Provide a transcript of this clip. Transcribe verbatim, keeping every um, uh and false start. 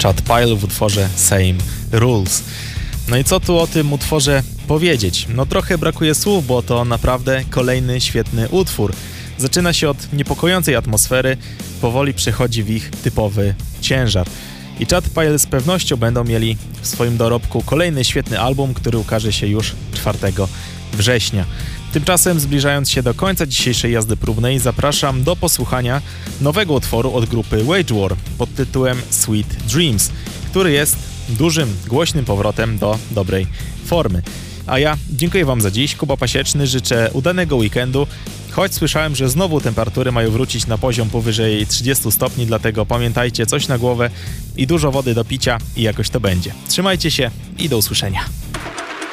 Chad Pile w utworze Same Rules. No i co tu o tym utworze powiedzieć? No trochę brakuje słów, bo to naprawdę kolejny świetny utwór. Zaczyna się od niepokojącej atmosfery, powoli przechodzi w ich typowy ciężar. I Chad Pile z pewnością będą mieli w swoim dorobku kolejny świetny album, który ukaże się już czwartego września. Tymczasem, zbliżając się do końca dzisiejszej jazdy próbnej, zapraszam do posłuchania nowego utworu od grupy Wage War pod tytułem Sweet Dreams, który jest dużym, głośnym powrotem do dobrej formy. A ja dziękuję Wam za dziś, Kuba Pasieczny, życzę udanego weekendu, choć słyszałem, że znowu temperatury mają wrócić na poziom powyżej trzydziestu stopni, dlatego pamiętajcie, coś na głowę i dużo wody do picia i jakoś to będzie. Trzymajcie się i do usłyszenia.